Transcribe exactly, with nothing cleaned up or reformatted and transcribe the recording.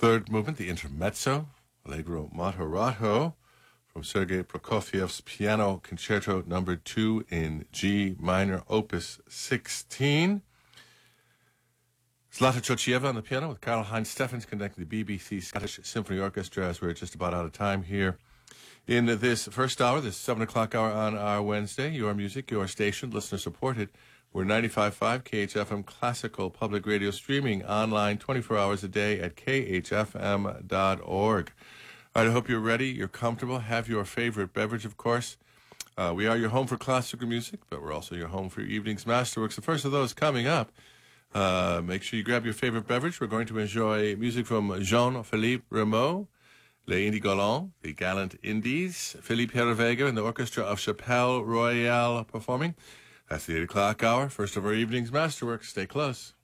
Third movement, the Intermezzo, Allegro Moderato, from Sergei Prokofiev's Piano Concerto Number Two in G minor, Opus sixteen. Zlata Chochieva on the piano with Karl-Heinz Steffens conducting the B B C Scottish Symphony Orchestra, as we're just about out of time here in this first hour, this seven o'clock hour on our Wednesday. Your music, your station, listener supported. We're ninety-five point five K H F M Classical Public Radio, streaming online twenty-four hours a day at k h f m dot org. All right, I hope you're ready, you're comfortable, have your favorite beverage, of course. Uh, we are your home for classical music, but we're also your home for your evening's masterworks. The first of those coming up. Uh, make sure you grab your favorite beverage. We're going to enjoy music from Jean-Philippe Rameau, Les Indigolants, the Gallant Indies, Philippe Herreweghe and the orchestra of Chapelle Royale performing. That's the eight o'clock hour, first of our evening's masterworks. Stay close.